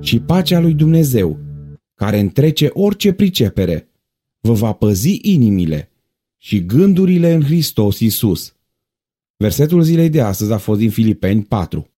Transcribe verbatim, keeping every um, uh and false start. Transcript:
și pacea lui Dumnezeu, care întrece orice pricepere, vă va păzi inimile și gândurile în Hristos Iisus. Versetul zilei de astăzi a fost din Filipeni patru.